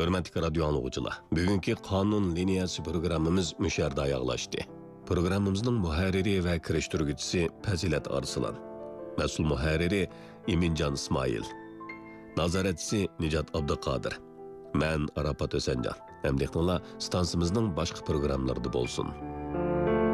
Hörmətli radio anlıqçılar, bugünkü qanun liniyası programımız müşərdə ayaqlaşdı. Programımızın mühərriri və kirişdirgüçüsü Pəzilət Arslan, məsul mühərriri İmincan İsmail, nazaretçisi Nicat Abduqadir, mən Arafat Ösəncan. Həmdəxtənlər stansımızın başqa proqramlarında bolsun.